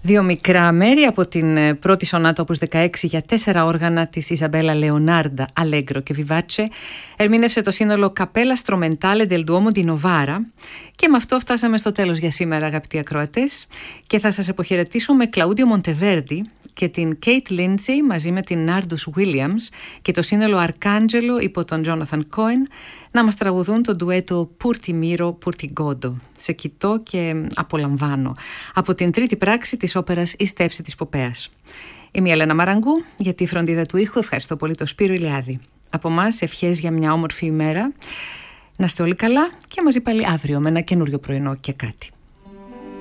Δύο μικρά μέρη από την πρώτη σονάτα opus 16 για 4 όργανα της Ιζαμπέλα Λεονάρντα Αλέγκρο και Βιβάτσε ερμήνευσε το σύνολο Cappella Strumentale del Duomo di Novara. Και με αυτό φτάσαμε στο τέλος για σήμερα, αγαπητοί ακροατές, και θα σας αποχαιρετήσω με Κλαούντιο Μοντεβέρντι και την Kate Lindsay μαζί με την Nardus Williams και το σύνολο Αρκάντζελο υπό τον Jonathan Cohen να μας τραγουδούν το ντουέτο Pur ti miro, pur ti godo. Σε κοιτώ και απολαμβάνω, από την τρίτη πράξη της όπερας «Η Στεύση της Ποπέας». Είμαι η Ελένα Μαραγκού, για τη φροντίδα του ήχου ευχαριστώ πολύ τον Σπύρο Ηλιάδη. Από μας ευχές για μια όμορφη ημέρα. Να είστε όλοι καλά και μαζί πάλι αύριο με ένα καινούριο πρωινό και κάτι.